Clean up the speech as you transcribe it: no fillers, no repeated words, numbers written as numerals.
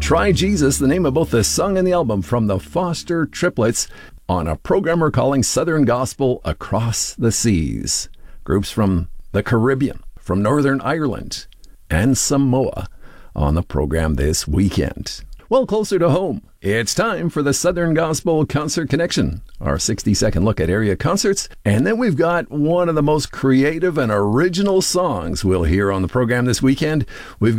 Try Jesus, the name of both the song and the album from the Foster Triplets, on a program we're calling Southern Gospel Across the Seas. Groups from the Caribbean, from Northern Ireland, and Samoa on the program this weekend. Well, closer to home, it's time for the Southern Gospel Concert Connection, our 60-second look at area concerts. And then we've got one of the most creative and original songs we'll hear on the program this weekend. We've